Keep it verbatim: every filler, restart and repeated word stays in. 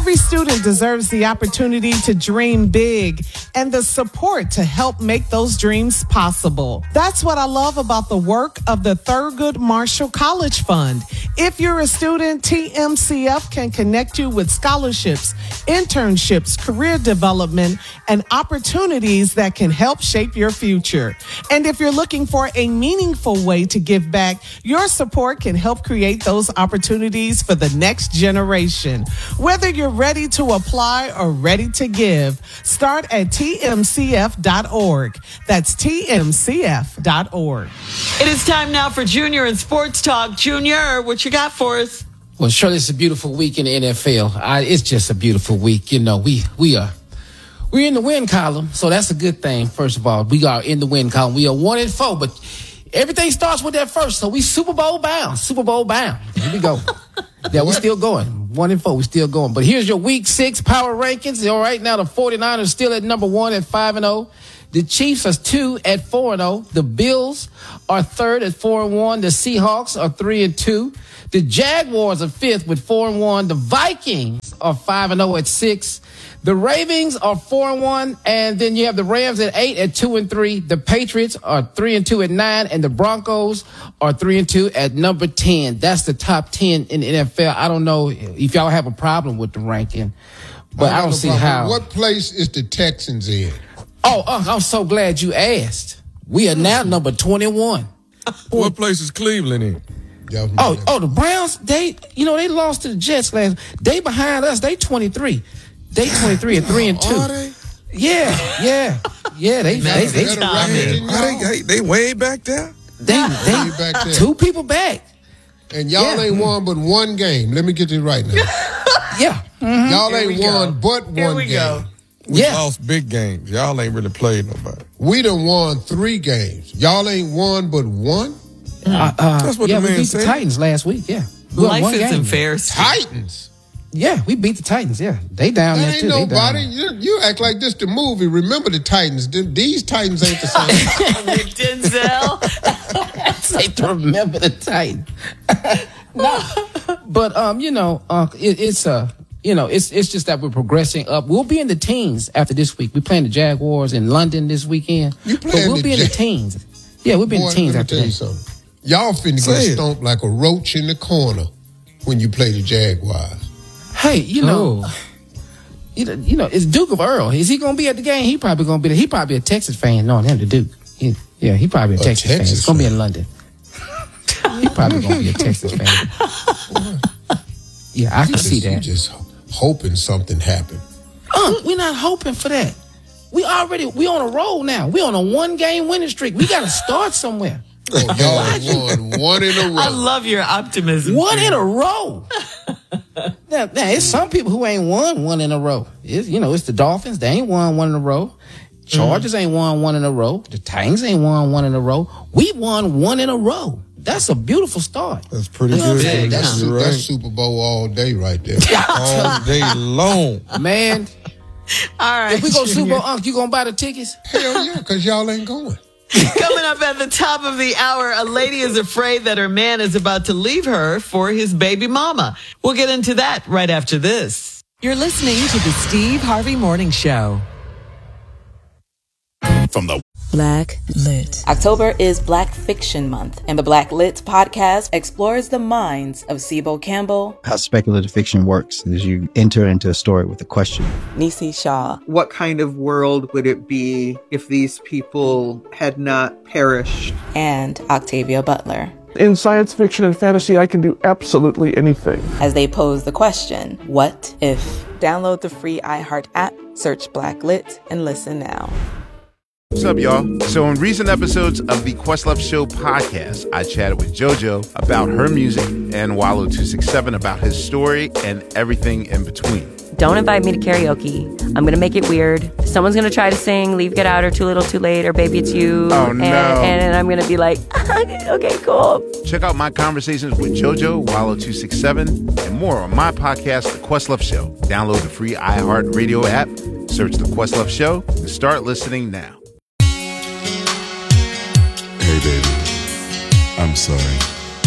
Every student deserves the opportunity to dream big and the support to help make those dreams possible. That's what I love about the work of the Thurgood Marshall College Fund. If you're a student, T M C F can connect you with scholarships, internships, career development, and opportunities that can help shape your future. And if you're looking for a meaningful way to give back, your support can help create those opportunities for the next generation. Whether you're ready to apply or ready to give, start at T M C F dot org. That's T M C F dot org. It is time now for Junior and Sports Talk. Junior, what you got for us? Well, Shirley, it's a beautiful week in the N F L. I, it's just a beautiful week. You know, we we are we're in the win column, so that's a good thing. First of all, we are in the win column. We are one and four, but everything starts with that first. So we Super Bowl bound, Super Bowl bound. Here we go. Yeah, we're still going. One and four, we're still going. But here's your week six power rankings. All right, now the 49ers still at number one at five and oh. The Chiefs are two at four and oh. The Bills are third at four and one. The Seahawks are three and two. The Jaguars are fifth with four and one. The Vikings are five and oh at six. The Ravens are four and one, and then you have the Rams at eight at two and three. The Patriots are three and two at nine, and the Broncos are three and two at number ten. That's the top ten in the N F L. I don't know if y'all have a problem with the ranking, but I, I don't see problem. how. What place is the Texans in? Oh, uh, I'm so glad you asked. We are now number twenty-one. What place is Cleveland in? Oh, oh, the Browns. They, you know, they lost to the Jets last. They behind us. They twenty-three. They twenty-three and three and two. Are they? Yeah, yeah, yeah. They, they, they, they, they, they, they way back there. They, they, back there. Two people back. And y'all yeah. ain't won but one game. Let me get this right now. Yeah, mm-hmm. Y'all ain't won but one Here we game. Go. We yeah. lost big games. Y'all ain't really played nobody. We done won three games. Y'all ain't won but one. Uh, uh, That's what yeah, the man we beat said. the Titans last week. Yeah, we Life isn't fair. Titans. Yeah, we beat the Titans. Yeah, they down that there ain't too. nobody. You, you act like this the movie. Remember the Titans. These Titans ain't the same. With Denzel. Say to remember the Titans. No, but um, you know, uh, it, it's a. Uh, You know, it's it's just that we're progressing up. We'll be in the teens after this week. We're playing the Jaguars in London this weekend. You but we'll the be in Ja- the teens. Yeah, we'll be in Boy, the teens let me after tell you that. something. Y'all finna Say get it. stomped like a roach in the corner when you play the Jaguars. Hey, you know, you know, you know, it's Duke of Earl. Is he gonna be at the game? He probably gonna be there. He probably a Texas fan, knowing him, the Duke. He, yeah, he probably a, A Texas, fan. Texas It's gonna be fan. in London. He probably gonna be a Texas fan. Yeah, I can You see just, you that. just hoping something happened. Uh, we're not hoping for that. We already we on a roll now. We on a one game winning streak. We got to start somewhere. Oh, y'all won one in a row. I love your optimism. One in a row. now, now, it's some people who ain't won one in a row. It's, you know, it's the Dolphins. They ain't won one in a row. Chargers mm. ain't won one in a row. The Titans ain't won one in a row. We won one in a row. That's a beautiful start. That's pretty You know good. what I'm saying? That's, You're that's right. Super Bowl all day right there. All day long. Man, All right. if we go Super Bowl, Unc, you gonna buy the tickets? Hell yeah, because y'all ain't going. Coming up at the top of the hour, a lady is afraid that her man is about to leave her for his baby mama. We'll get into that right after this. You're listening to the Steve Harvey Morning Show. From the Black Lit. October is Black Fiction Month, and the Black Lit podcast explores the minds of Sibo Campbell. How speculative fiction works is you enter into a story with a question. Nisi Shaw. What kind of world would it be if these people had not perished? And Octavia Butler. In science fiction and fantasy, I can do absolutely anything. As they pose the question, what if? Download the free iHeart app, search Black Lit, and listen now. What's up, y'all? So in recent episodes of the Questlove Show podcast, I chatted with JoJo about her music and Wallow two sixty-seven about his story and everything in between. Don't invite me to karaoke. I'm going to make it weird. Someone's going to try to sing Leave, Get Out, or Too Little, Too Late, or Baby It's You. Oh, no. And, and I'm going to be like, okay, cool. Check out my conversations with JoJo, Wallow two sixty-seven, and more on my podcast, The Questlove Show. Download the free iHeart Radio app, search The Questlove Show, and start listening now. Hey, baby, I'm sorry.